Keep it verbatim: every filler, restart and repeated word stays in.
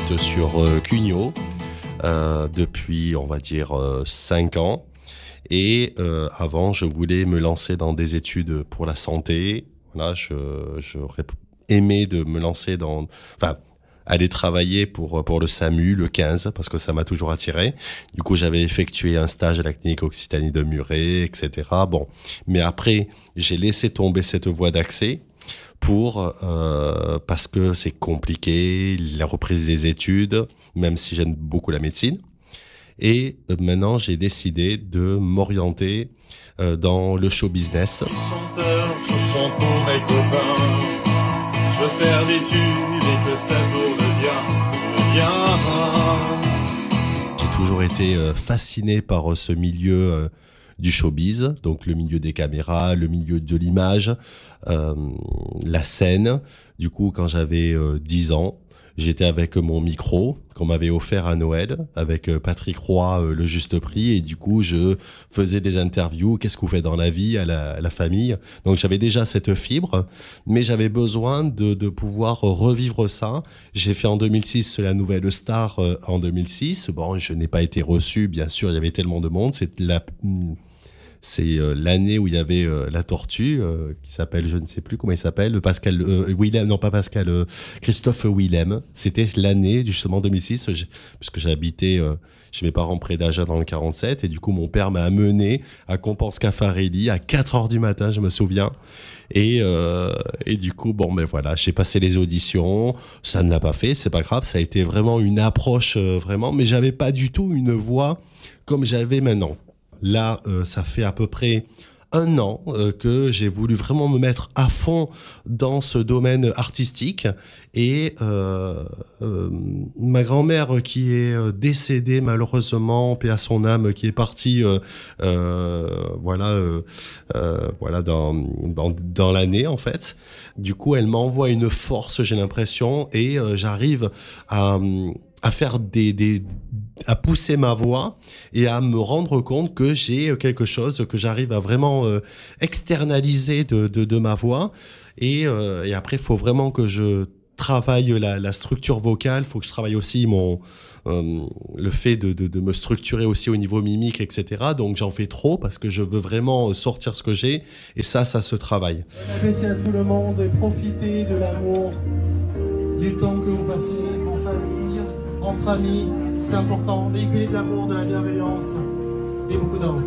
j'habite sur euh, Cugnot euh, depuis, on va dire, euh, cinq ans. Et euh, avant, je voulais me lancer dans des études pour la santé. Voilà, je, j'aurais aimé de me lancer dans... Enfin, aller travailler pour pour le SAMU, le quinze, parce que ça m'a toujours attiré. Du coup, j'avais effectué un stage à la clinique Occitanie de Muret, et cetera. Bon, mais après, j'ai laissé tomber cette voie d'accès pour euh, parce que c'est compliqué, la reprise des études, même si j'aime beaucoup la médecine. Et euh, maintenant, j'ai décidé de m'orienter euh, dans le show business. Chanteur, je chante pour mes copains. Je veux faire des tubes et que ça tourne bien, tourne bien. J'ai toujours été euh, fasciné par euh, ce milieu euh, du showbiz, donc le milieu des caméras, le milieu de l'image, euh, la scène. Du coup, quand j'avais euh, dix ans, j'étais avec mon micro qu'on m'avait offert à Noël avec Patrick Roy, euh, le Juste Prix, et du coup je faisais des interviews. Qu'est-ce que vous faites dans la vie, à la, à la famille. Donc j'avais déjà cette fibre, mais j'avais besoin de, de pouvoir revivre ça. J'ai fait en deux mille six la Nouvelle Star euh, en deux mille six. Bon, je n'ai pas été reçu, bien sûr, il y avait tellement de monde. C'est la C'est euh, l'année où il y avait euh, la tortue euh, qui s'appelle, je ne sais plus comment il s'appelle, Pascal euh, Willem, non pas Pascal, euh, Christophe Willem. C'était l'année justement deux mille six, je, puisque j'habitais euh, chez mes parents près d'Agen dans le quarante-sept, et du coup mon père m'a amené à Compense Caffarelli à quatre heures du matin, je me souviens. Et, euh, et du coup, bon, ben voilà, j'ai passé les auditions, ça ne l'a pas fait, c'est pas grave, ça a été vraiment une approche euh, vraiment, mais j'avais pas du tout une voix comme j'avais maintenant. Là, euh, ça fait à peu près un an euh, que j'ai voulu vraiment me mettre à fond dans ce domaine artistique. Et euh, euh, ma grand-mère qui est décédée malheureusement, paix à son âme, qui est partie euh, euh, voilà, euh, euh, voilà dans, dans, dans l'année en fait. Du coup, elle m'envoie une force, j'ai l'impression, et euh, j'arrive à... à faire des, des, à pousser ma voix et à me rendre compte que j'ai quelque chose que j'arrive à vraiment euh, externaliser de, de, de ma voix. Et, euh, et après, il faut vraiment que je travaille la, la structure vocale. Il faut que je travaille aussi mon, euh, le fait de, de, de me structurer aussi au niveau mimique, et cetera. Donc, j'en fais trop parce que je veux vraiment sortir ce que j'ai. Et ça, ça se travaille. Bon appétit à tout le monde et profitez de l'amour, du temps que vous passez en famille, entre amis. C'est important, véhiculer de l'amour, de la bienveillance et beaucoup d'avance.